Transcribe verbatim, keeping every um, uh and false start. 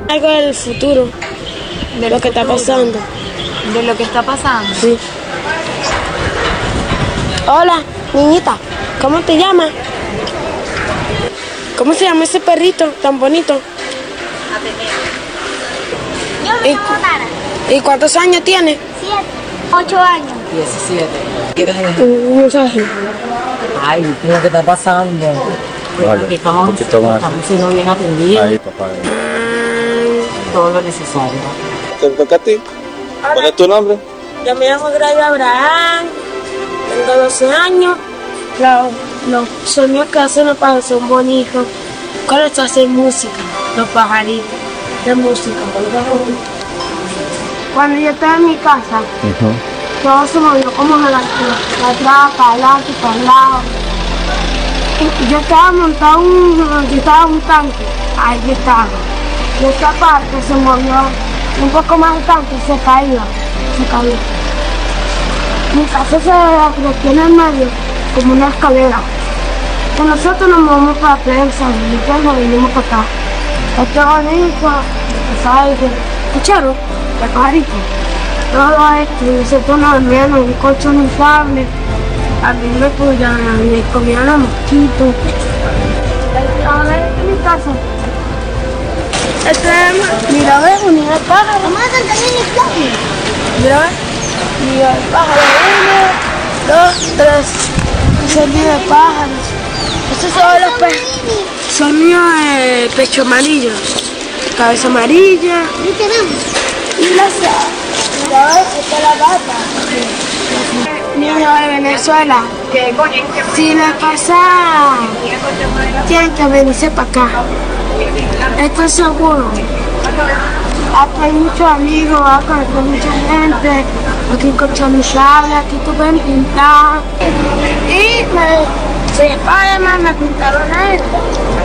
Algo del futuro, de lo que está pasando. ¿De lo que está pasando? Sí. Hola, niñita, ¿cómo te llamas? ¿Cómo se llama ese perrito tan bonito? Yo me ¿Y, llamo Nara. ¿Y cuántos años tiene? Siete. Ocho años. diecisiete. ¿Quieres Un mensaje. Ay, ¿qué es lo que está pasando? Vale, Aquí estamos, un poquito más. estamos siendo bien atendidos. Ahí, papá. Todo lo necesario. ¿Te toca a ti? ¿Cuál es tu nombre? Yo me llamo Gray Abraham, tengo doce años. Los, los sonidos que hacen los pájaros son bonitos. Cuando se hace música, los pajaritos de música. Cuando yo estaba en mi casa, todo se movió como de la atrás, para adelante, para el lado. Y yo estaba montado un, yo estaba en un tanque, ahí yo estaba. Y esta parte se movió un poco más el tanque y se cayó, se cayó. Mi casa se detiene en medio como una escalera. Y nosotros nos movemos para prensa, y nos vinimos para acá. Este bonito, ¿sabes? ¿Escucharon? El pajarito. Todo esto, y nosotros nos dormíamos en un colchón inflable. A mí me podían, me comían los mosquitos. A ver, esta es mi casa. Este es, mira, ves, un nido de pájaro. Mamá, también es clave. Mira, ves, nido de pájaro. Uno, dos, tres. Ese es el nido de pájaros. Estos son los peces. Son nidos de pecho amarillo, cabeza amarilla. ¿Qué tenemos? Y la mira, ves, esta es la gata. Niños de Venezuela, si les pasa, tienen que venirse para acá. Esto es seguro. Aquí hay muchos amigos, aquí hay mucha gente, aquí hay colchonizable, aquí tú puedes pintar. Y me, sí, además me pintaron esto.